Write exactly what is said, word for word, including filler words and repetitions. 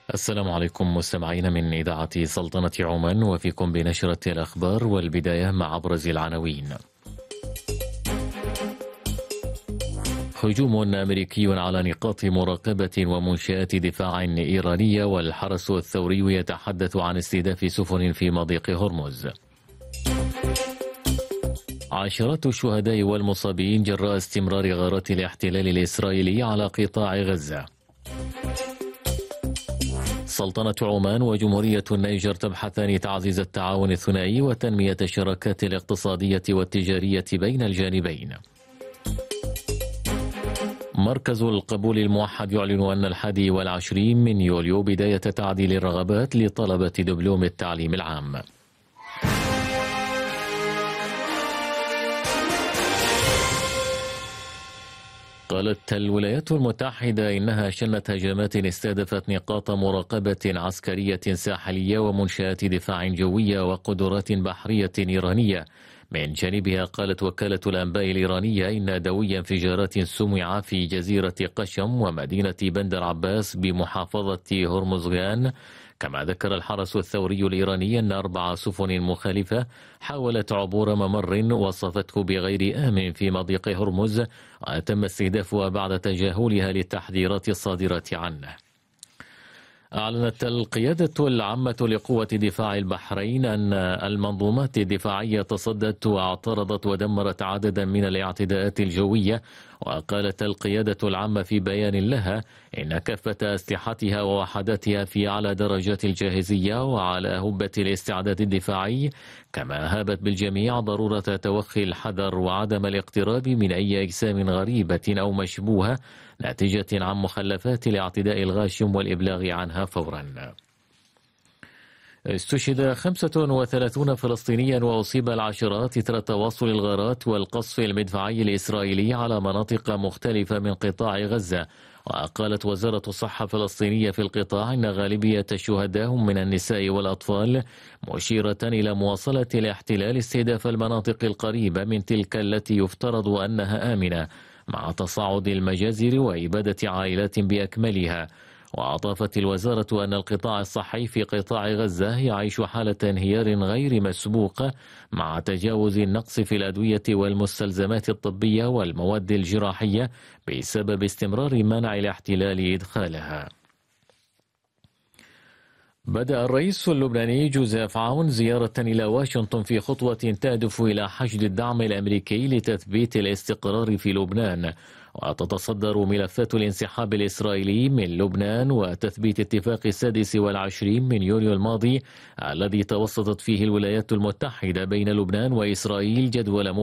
السلام عليكم مستمعين من إذاعة سلطنة عمان، وفيكم بنشرة الأخبار، والبداية مع أبرز العناوين. هجوم أمريكي على نقاط مراقبة ومنشآت دفاع إيرانية، والحرس الثوري يتحدث عن استهداف سفن في مضيق هرمز. عشرات الشهداء والمصابين جراء استمرار غارات الاحتلال الإسرائيلي على قطاع غزة. سلطنة عمان وجمهورية النيجر تبحثان تعزيز التعاون الثنائي وتنمية الشراكات الاقتصادية والتجارية بين الجانبين. مركز القبول الموحد يعلن أن الحادي والعشرين من يوليو بداية تعديل الرغبات لطلبة دبلوم التعليم العام. قالت الولايات المتحدة إنها شنت هجمات استهدفت نقاط مراقبة عسكرية ساحلية ومنشآت دفاع جوية وقدرات بحرية إيرانية. من جانبها قالت وكالة الأنباء الإيرانية إن دوي انفجارات سمع في جزيرة قشم ومدينة بندر عباس بمحافظة هرمزغان. كما ذكر الحرس الثوري الإيراني أن أربع سفن مخالفة حاولت عبور ممر وصفته بغير آمن في مضيق هرمز، وتم استهدافها بعد تجاهلها للتحذيرات الصادرة عنه. أعلنت القيادة العامة لقوة دفاع البحرين أن المنظومات الدفاعية تصدت واعترضت ودمرت عددا من الاعتداءات الجوية. وقالت القيادة العامة في بيان لها إن كافة أسلحتها ووحداتها في أعلى درجات الجاهزية وعلى هبة الاستعداد الدفاعي، كما هابت بالجميع ضرورة توخي الحذر وعدم الاقتراب من أي أجسام غريبة أو مشبوهة ناتجة عن مخلفات الاعتداء الغاشم والإبلاغ عنها فورا. استشهد خمسة وثلاثين فلسطينيا وأصيب العشرات إثر تواصل الغارات والقصف المدفعي الإسرائيلي على مناطق مختلفة من قطاع غزة. وقالت وزارة الصحة الفلسطينية في القطاع إن غالبية الشهداء هم من النساء والأطفال، مشيرة إلى مواصلة الاحتلال استهداف المناطق القريبة من تلك التي يفترض أنها آمنة، مع تصاعد المجازر وإبادة عائلات بأكملها. وأضافت الوزارة أن القطاع الصحي في قطاع غزة يعيش حالة انهيار غير مسبوق، مع تجاوز النقص في الأدوية والمستلزمات الطبية والمواد الجراحية بسبب استمرار منع الاحتلال إدخالها. بدأ الرئيس اللبناني جوزيف عون زيارة إلى واشنطن في خطوة تهدف إلى حشد الدعم الأمريكي لتثبيت الاستقرار في لبنان. وتتصدر ملفات الانسحاب الإسرائيلي من لبنان وتثبيت اتفاق السادس والعشرين من يوليو الماضي الذي توسطت فيه الولايات المتحدة بين لبنان وإسرائيل جدول